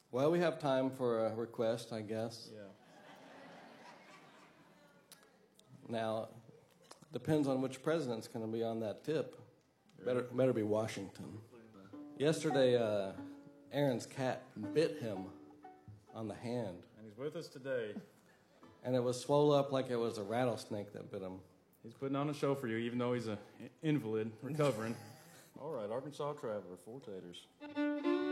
Well, we have time for a request, I guess. Yeah. Now, depends on which president's going to be on that tip. Better be Washington. Yesterday, Aaron's cat bit him on the hand. And he's with us today. And it was swole up like it was a rattlesnake that bit him. He's putting on a show for you, even though he's an invalid recovering. All right, Arkansas Traveler, 4 taters.